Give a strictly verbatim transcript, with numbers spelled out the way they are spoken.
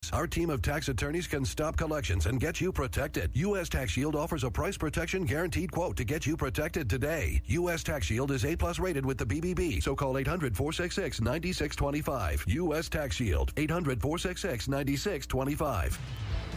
returns. Our team of tax attorneys can stop collections and get you protected. U S Tax Shield offers a price protection guaranteed quote to get you protected today. U S Tax Shield is A plus rated with the B B B, so call eight hundred, four six six, nine six two five. U S Tax Shield, eight hundred, four six six, nine six two five.